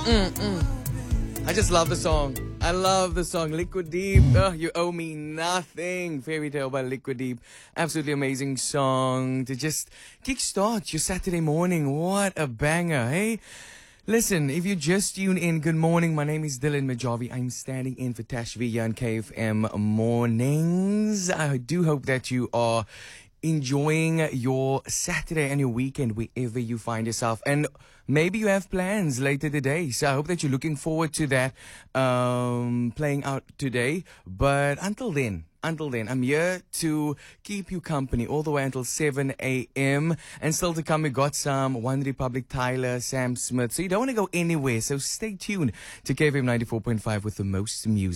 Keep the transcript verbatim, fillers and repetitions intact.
I just love the song. I love the song. Liquid Deep. Oh, you owe me nothing. Fairy Tale by Liquid Deep. Absolutely amazing song to just kickstart your Saturday morning. What a banger, hey? Listen, if you just tune in, good morning. My name is Dylan Majavi. I'm standing in for Tash Villa on K F M Mornings. I do hope that you are enjoying your Saturday and your weekend wherever you find yourself. And maybe you have plans later today. So I hope that you're looking forward to that um, playing out today. But until then, Until then, I'm here to keep you company all the way until seven a.m. And still to come, we got some One Republic, Tyler, Sam Smith. So you don't want to go anywhere. So stay tuned to K F M ninety-four point five with the most music.